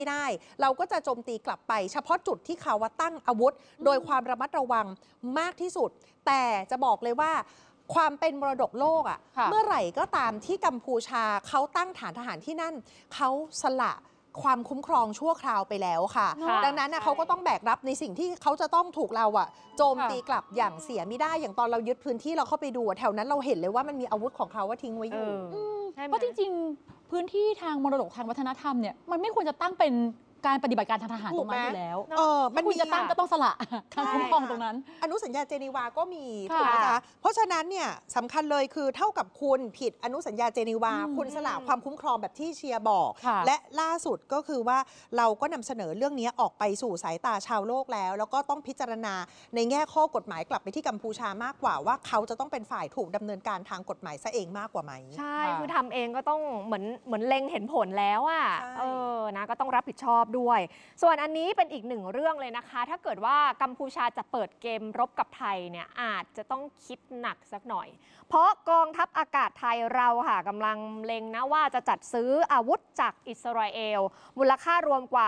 ไม่ได้เราก็จะโจมตีกลับไปเฉพาะจุดที่เขาว่าตั้งอาวุธโดยความระมัดระวังมากที่สุดแต่จะบอกเลยว่าความเป็นมรดกโลกเมื่อไหร่ก็ตามที่กัมพูชาเขาตั้งฐานทหารที่นั่นเขาสละความคุ้มครองชั่วคราวไปแล้วค่ะดังนั้นเขาก็ต้องแบกรับในสิ่งที่เขาจะต้องถูกเราโจมตีกลับอย่างเสียไม่ได้อย่างตอนเรายึดพื้นที่เราเข้าไปดูแถวนั้นเราเห็นเลยว่ามันมีอาวุธของเขาว่าทิ้งไว้อยู่เพราะจริงๆพื้นที่ทางมรดกทางวัฒนธรรมเนี่ยมันไม่ควรจะตั้งเป็นการปฏิบัติการทางทหารตรงนั้นอยู่แล้วมันควรจะตั้งก็ต้องสละการคุ้มครองตรงนั้นอนุสัญญาเจนีวาก็มีถูกไหมคะเพราะฉะนั้นเนี่ยสำคัญเลยคือเท่ากับคุณผิดอนุสัญญาเจนีวาคุณสละความคุ้มครองแบบที่เชียร์บอกและล่าสุดก็คือว่าเราก็นำเสนอเรื่องนี้ออกไปสู่สายตาชาวโลกแล้วก็ต้องพิจารณาในแง่ข้อกฎหมายกลับไปที่กัมพูชามากกว่าว่าเขาจะต้องเป็นฝ่ายถูกดำเนินการทางกฎหมายซะเองมากกว่าไหมใช่คือทำเองก็ต้องเหมือนเล็งเห็นผลแล้วนะก็ต้องรับผิดชอบด้วยส่วนอันนี้เป็นอีกหนึ่งเรื่องเลยนะคะถ้าเกิดว่ากัมพูชาจะเปิดเกมรบกับไทยเนี่ยอาจจะต้องคิดหนักสักหน่อยเพราะกองทัพอากาศไทยเราค่ะกำลังเล็งนะว่าจะจัดซื้ออาวุธจากอิสราเอลมูลค่ารวมกว่า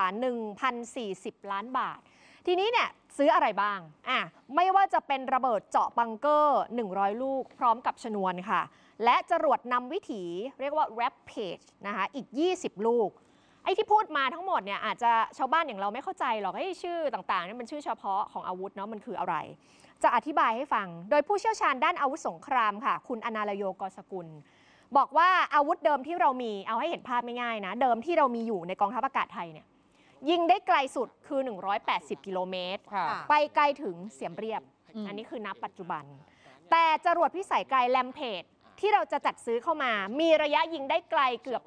1,040 ล้านบาททีนี้เนี่ยซื้ออะไรบ้างไม่ว่าจะเป็นระเบิดเจาะบังเกอร์100ลูกพร้อมกับชนวนค่ะและจรวดนำวิถีเรียกว่า Rampage นะคะอีก20ลูกไอ้ที่พูดมาทั้งหมดเนี่ยอาจจะชาวบ้านอย่างเราไม่เข้าใจหรอกชื่อต่างๆนี่มันชื่อเฉพาะของอาวุธเนาะมันคืออะไรจะอธิบายให้ฟังโดยผู้เชี่ยวชาญด้านอาวุธสงครามค่ะคุณอนาลโยกสกุลบอกว่าอาวุธเดิมที่เรามีเอาให้เห็นภาพไม่ง่ายนะเดิมที่เรามีอยู่ในกองทัพอากาศไทยเนี่ยยิงได้ไกลสุดคือ180กิโลเมตรไปไกลถึงเสียมเรียบอันนี้คือณปัจจุบันแต่จรวดพิสัยไกลแลมเพจที่เราจะจัดซื้อเข้ามามีระยะยิงได้ไกลเกือบ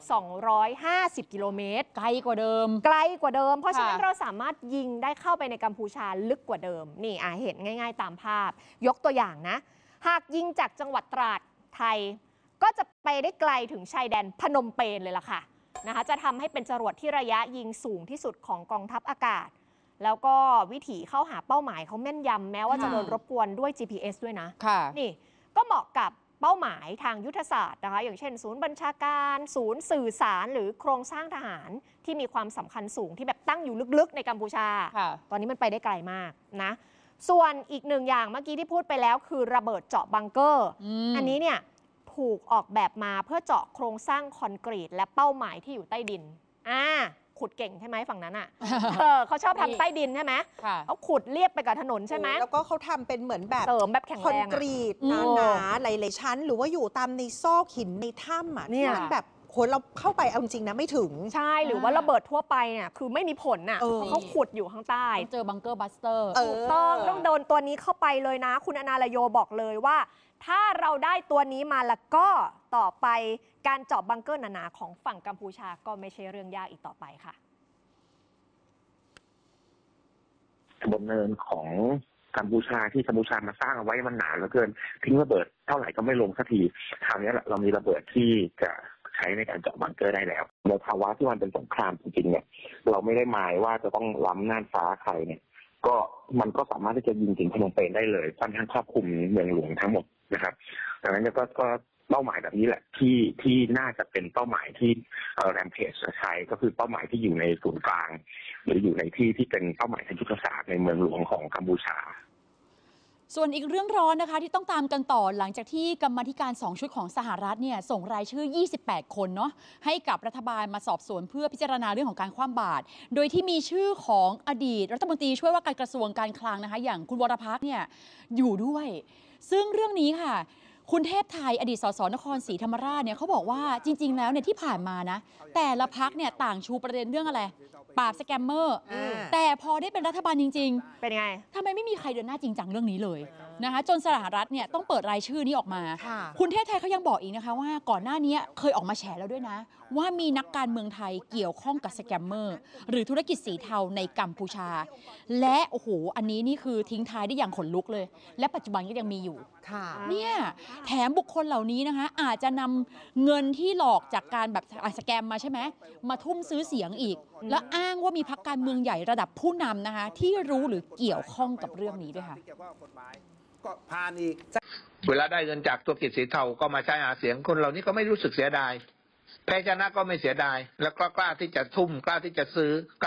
250กิโลเมตรไกลกว่าเดิมเพราะฉะนั้นเราสามารถยิงได้เข้าไปในกัมพูชาลึกกว่าเดิมนี่เห็นง่ายๆตามภาพยกตัวอย่างนะหากยิงจากจังหวัดตราดไทยก็จะไปได้ไกลถึงชายแดนพนมเปญเลยล่ะค่ะนะคะจะทำให้เป็นจรวดที่ระยะยิงสูงที่สุดของกองทัพอากาศแล้วก็วิถีเข้าหาเป้าหมายเขาแม่นยำแม้ว่าจะโดนรบกวนด้วย GPS ด้วยนะนี่ก็เหมาะกับเป้าหมายทางยุทธศาสตร์นะคะอย่างเช่นศูนย์บัญชาการศูนย์สื่อสารหรือโครงสร้างทหารที่มีความสำคัญสูงที่แบบตั้งอยู่ลึกๆในกัมพูชาตอนนี้มันไปได้ไกลมากนะส่วนอีกหนึ่งอย่างเมื่อกี้ที่พูดไปแล้วคือระเบิดเจาะบังเกอร์อันนี้เนี่ยถูกออกแบบมาเพื่อเจาะโครงสร้างคอนกรีตและเป้าหมายที่อยู่ใต้ดินขุดเก่งใช่ไหมฝั่งนั้นเขาชอบทำใต้ดินใช่ไหมเขาขุดเรียบไปกับถนนใช่ไหมแล้วก็เขาทำเป็นเหมือนแบบเสริมแบบแข็งแรงคอนกรีตหนาๆหลายๆชั้นหรือว่าอยู่ตามในซอกหินในถ้ำที่มันแบบคนเราเข้าไปเอาจริงนะไม่ถึงใช่หรือว่าระเบิดทั่วไปเนี่ยคือไม่มีผลเพราะเขาขุดอยู่ข้างใต้เจอบังเกอร์บัสเตอร์ถูกต้องโดนตัวนี้เข้าไปเลยนะคุณอนาลโยบอกเลยว่าถ้าเราได้ตัวนี้มาแล้วก็ต่อไปการเจาะบังเกอร์หนาๆของฝั่งกัมพูชาก็ไม่ใช่เรื่องยากอีกต่อไปค่ะบนเนินของกัมพูชาที่กัมพูชามาสร้างเอาไว้มันหนาเหลือเกินทิ้งระเบิดเท่าไหร่ก็ไม่ลงสักทีคราวนี้เรามีระเบิดที่จะใช้ในการเจาะบังเกอร์ได้แล้วในภาวะที่มันเป็นสงครามจริงๆเนี่ยเราไม่ได้หมายว่าจะต้องล้ำน่านฟ้าใครเนี่ยก็มันก็สามารถที่จะยิงถึงพนมเปญได้เลยค่อนข้างครอบคลุมเมืองหลวงทั้งหมดนะครับดังนั้นก็เป้าหมายแบบนี้แหละที่น่าจะเป็นเป้าหมายที่แรมเพจใช้ก็คือเป้าหมายที่อยู่ในศูนย์กลางหรืออยู่ในที่เป็นเป้าหมายทางยุทธศาสตร์ในเมืองหลวงของกัมพูชาส่วนอีกเรื่องร้อนนะคะที่ต้องตามกันต่อหลังจากที่กรรมาธิการ2ชุดของสหรัฐเนี่ยส่งรายชื่อ28คนเนาะให้กับรัฐบาลมาสอบสวนเพื่อพิจารณาเรื่องของการคว่ำบาตรโดยที่มีชื่อของอดีตรัฐมนตรีช่วยว่าการกระทรวงการคลังนะคะอย่างคุณวรพักษ์เนี่ยอยู่ด้วยซึ่งเรื่องนี้ค่ะคุณเทพไทยอดีตสสนครศรีธรรมราชเนี่ยเขาบอกว่าจริงๆแล้วเนี่ยที่ผ่านมานะแต่ละพักเนี่ยต่างชูประเด็นเรื่องอะไรปราบสแกมเมอร์แต่พอได้เป็นรัฐบาลจริงๆเป็นไงทำไมไม่มีใครเดินหน้าจริงจังเรื่องนี้เลยนะคะจนสหรัฐเนี่ยต้องเปิดรายชื่อนี้ออกมาคุณเทพไทยเขายังบอกอีกนะคะว่าก่อนหน้านี้เคยออกมาแฉแล้วด้วยนะว่ามีนักการเมืองไทยเกี่ยวข้องกับสแกมเมอร์หรือธุรกิจสีเทาในกัมพูชาและโอ้โหอันนี้นี่คือทิ้งท้ายได้อย่างขนลุกเลยและปัจจุบันก็ยังมีอยู่เนี่ยแถมบุคคลเหล่านี้นะคะอาจจะนำเงินที่หลอกจากการแบบสแกมมาใช่ไหมมาทุ่มซื้อเสียงอีกแล้วอ้างว่ามีพรรคการเมืองใหญ่ระดับผู้นำนะคะที่รู้หรือเกี่ยวข้องกับเรื่องนี้ด้วยค่ะก็ผ่านอีกเวลาได้เงินจากธุรกิจสีเทาก็มาใช้หาเสียงคนเหล่านี้ก็ไม่รู้สึกเสียดายแพ้ชนะก็ไม่เสียดายแล้วก็กล้าที่จะทุ่มกล้าที่จะซื้อ